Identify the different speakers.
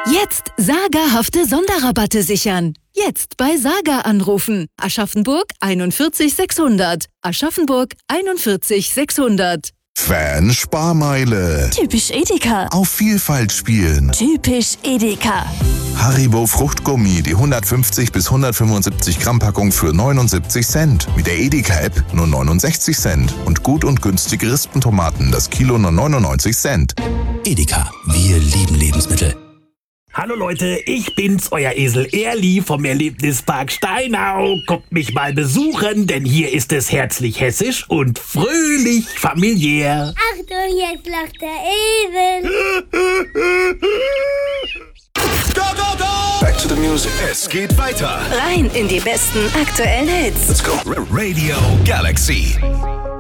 Speaker 1: Jetzt sagerhafte Sonderrabatte sichern. Jetzt bei Saga anrufen. Aschaffenburg 41 600. Aschaffenburg 41 600.
Speaker 2: Fan-Sparmeile.
Speaker 3: Typisch Edeka.
Speaker 2: Auf Vielfalt spielen.
Speaker 3: Typisch Edeka.
Speaker 2: Haribo Fruchtgummi, die 150 bis 175 Gramm Packung für 79 Cent. Mit der Edeka-App nur 69 Cent. Und gut und günstige Rispentomaten, das Kilo nur 99 Cent.
Speaker 4: Edeka, wir lieben Lebensmittel.
Speaker 5: Hallo Leute, ich bin's, euer Esel Erli vom Erlebnispark Steinau. Kommt mich mal besuchen, denn hier ist es herzlich hessisch und fröhlich familiär.
Speaker 6: Achtung, jetzt lacht der Esel.
Speaker 7: Go, go, go! Back to the music. Es geht weiter.
Speaker 3: Rein in die besten aktuellen Hits.
Speaker 7: Let's go. Radio Galaxy.